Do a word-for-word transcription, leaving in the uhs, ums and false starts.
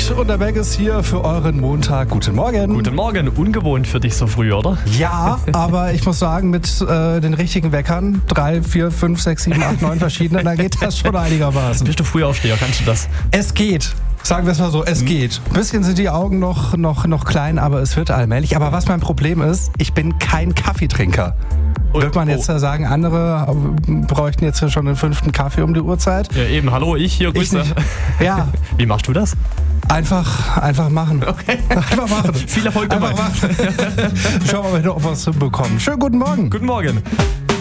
Fritsch und der Beck ist hier für euren Montag. Guten Morgen. Guten Morgen. Ungewohnt für dich so früh, oder? Ja, aber ich muss sagen, mit äh, den richtigen Weckern, drei, vier, fünf, sechs, sieben, acht, neun verschiedene, dann geht das schon einigermaßen. Bist du Frühaufsteher, kannst du das? Es geht. Sagen wir es mal so, es geht. Ein bisschen sind die Augen noch, noch, noch klein, aber es wird allmählich. Aber was mein Problem ist, ich bin kein Kaffeetrinker. Und, Wird man jetzt oh. sagen, andere bräuchten jetzt schon den fünften Kaffee um die Uhrzeit? Ja, eben. Hallo, ich hier, Grüße. Ich ja. Wie machst du das? Einfach, einfach machen. Okay. Einfach machen. Viel Erfolg dabei. Einfach machen. Schauen wir mal, ob wir es hinbekommen. Schönen guten Morgen. Guten Morgen.